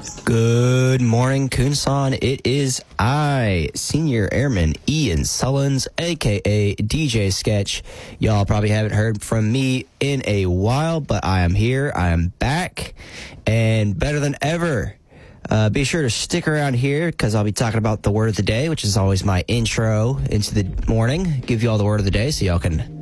Good morning, Kunsan. It is I, Senior Airman Ian Sullins, a.k.a. DJ Sketch. Y'all probably haven't heard from me in a while, but I am here. I am back, and better than ever. Be sure to stick around here because I'll be talking about the word of the day, which is always my intro into the morning. Give you all the word of the day so y'all can